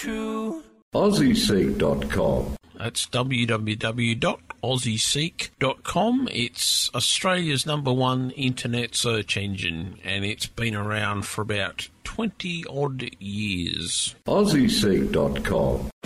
to AussieSeek.com. That's www.aussieseek.com. It's Australia's #1 internet search engine, and it's been around for about 20-odd years. AussieSeek.com.